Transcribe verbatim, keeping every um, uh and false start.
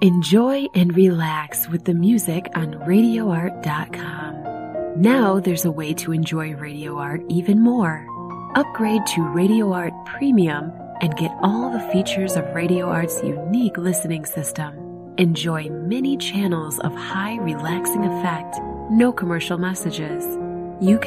Enjoy and relax with the music on radio art dot com. Now there's a way to enjoy Radio Art even more. Upgrade to Radio Art Premium and get all the features of Radio Art's unique listening system. Enjoy many channels of high relaxing effect, no commercial messages. You can